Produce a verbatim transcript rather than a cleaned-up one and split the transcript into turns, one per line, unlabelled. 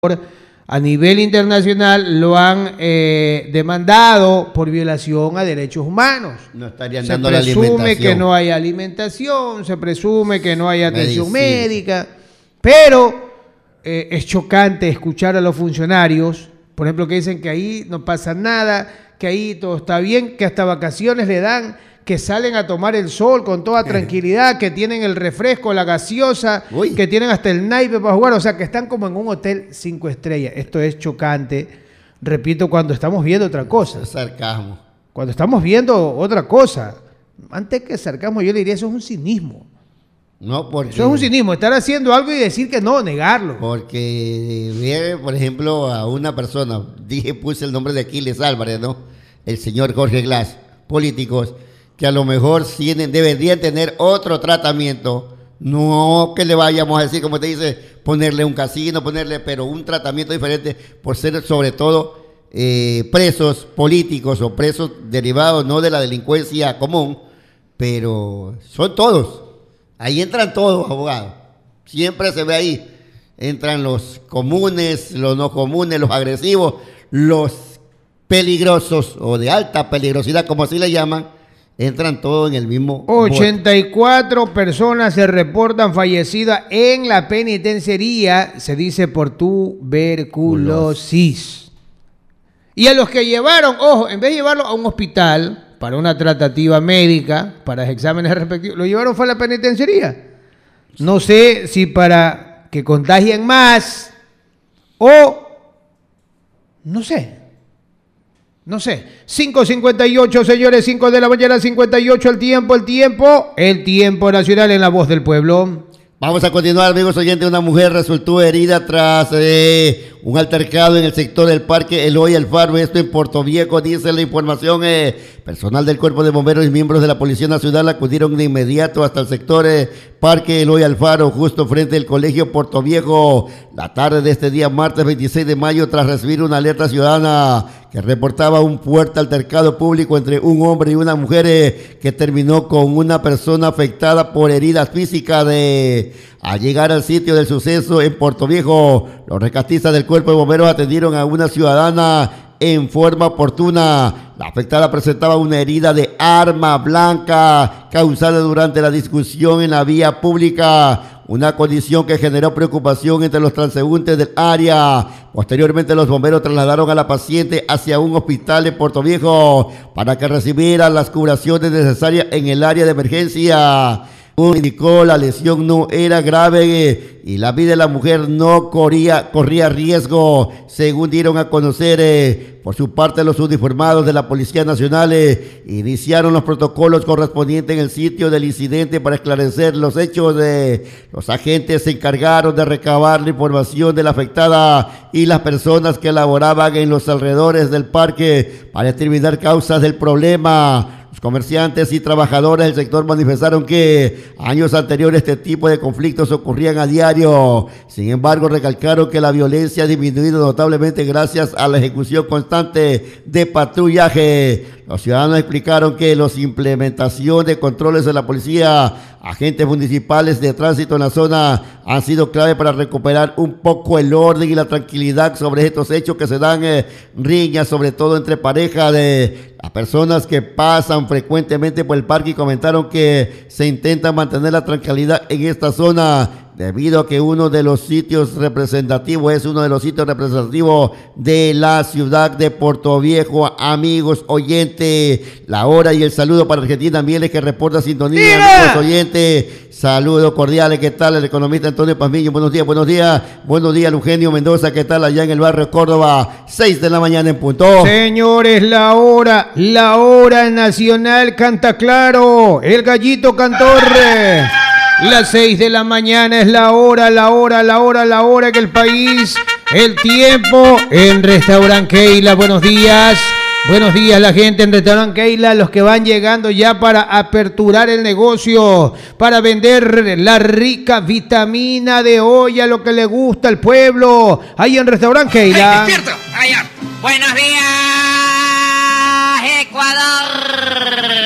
a nivel internacional lo han eh, demandado por violación a derechos humanos.
No estarían
se
dando la alimentación.
Se presume que no hay alimentación, se presume que no hay atención Medicina. médica, pero eh, es chocante escuchar a los funcionarios, por ejemplo, que dicen que ahí no pasa nada, que ahí todo está bien, que hasta vacaciones le dan, que salen a tomar el sol con toda tranquilidad, que tienen el refresco, la gaseosa, Uy. que tienen hasta el naipe para jugar, o sea, que están como en un hotel cinco estrellas. Esto es chocante, repito, cuando estamos viendo otra cosa.
Es sarcasmo.
Cuando estamos viendo otra cosa. Antes que sarcasmo, yo le diría, eso es un cinismo.
No, porque...
Eso es un cinismo, estar haciendo algo y decir que no, negarlo.
Porque, ver, por ejemplo, a una persona, dije, puse el nombre de Aquiles Álvarez, ¿no? El señor Jorge Glass, políticos, que a lo mejor tienen, deberían tener otro tratamiento, no que le vayamos a decir, como te dice, ponerle un casino, ponerle, pero un tratamiento diferente, por ser sobre todo eh, presos políticos o presos derivados no de la delincuencia común, pero son todos, ahí entran todos, abogados, siempre se ve ahí, entran los comunes, los no comunes, los agresivos, los peligrosos o de alta peligrosidad, como así le llaman, entran todos en el mismo
ochenta y cuatro bote. Personas se reportan fallecidas en la penitenciaría, se dice por tuberculosis. Y a los que llevaron, ojo, en vez de llevarlo a un hospital para una tratativa médica, para exámenes respectivos, lo llevaron fue a la penitenciaría. No sé si para que contagien más o no sé. No sé, cinco cincuenta y ocho, señores, cinco de la mañana, cincuenta y ocho, el tiempo, el tiempo, el tiempo nacional en La Voz del Pueblo.
Vamos a continuar, amigos oyentes. Una mujer resultó herida tras eh, un altercado en el sector del Parque Eloy Alfaro, esto en Portoviejo, dice la información. Eh, personal del Cuerpo de Bomberos y miembros de la Policía Nacional acudieron de inmediato hasta el sector eh, Parque Eloy Alfaro, justo frente al Colegio Portoviejo, la tarde de este día, martes veintiséis de mayo, tras recibir una alerta ciudadana que reportaba un fuerte altercado público entre un hombre y una mujer eh, que terminó con una persona afectada por heridas físicas. De al llegar al sitio del suceso en Portoviejo, los rescatistas del Cuerpo de Bomberos atendieron a una ciudadana en forma oportuna. La afectada presentaba una herida de arma blanca causada durante la discusión en la vía pública, una condición que generó preocupación entre los transeúntes del área. Posteriormente, los bomberos trasladaron a la paciente hacia un hospital en Portoviejo para que recibiera las curaciones necesarias en el área de emergencia. Indicó la lesión no era grave y la vida de la mujer no corría, corría riesgo, según dieron a conocer. Eh, por su parte, los uniformados de la Policía Nacional eh, iniciaron los protocolos correspondientes en el sitio del incidente para esclarecer los hechos. Eh, los agentes se encargaron de recabar la información de la afectada y las personas que laboraban en los alrededores del parque para determinar causas del problema. Los comerciantes y trabajadores del sector manifestaron que años anteriores este tipo de conflictos ocurrían a diario. Sin embargo, recalcaron que la violencia ha disminuido notablemente gracias a la ejecución constante de patrullaje. Los ciudadanos explicaron que la implementación de controles de la policía, agentes municipales de tránsito en la zona han sido clave para recuperar un poco el orden y la tranquilidad sobre estos hechos que se dan eh, riñas, sobre todo entre parejas de las personas que pasan frecuentemente por el parque, y comentaron que se intenta mantener la tranquilidad en esta zona debido a que uno de los sitios representativos es uno de los sitios representativos de la ciudad de Portoviejo. Amigos oyentes, la hora y el saludo para Argentina Mieles, que reporta sintonía. Amigos oyentes, saludos cordiales. ¿Qué tal? El economista Antonio Pazmiño, buenos días, buenos días, buenos días. Eugenio Mendoza, ¿qué tal? Allá en el barrio Córdoba, seis de la mañana en punto.
Señores, la hora, la hora nacional canta claro, el gallito cantor. Las seis de la mañana es la hora, la hora, la hora, la hora que el país, el tiempo en Restaurant Keila. Buenos días, buenos días la gente en Restaurant Keila, los que van llegando ya para aperturar el negocio, para vender la rica vitamina de olla, lo que le gusta al pueblo, ahí en Restaurant Keila.
¡Hey, despierta! Allá. Buenos días, Ecuador.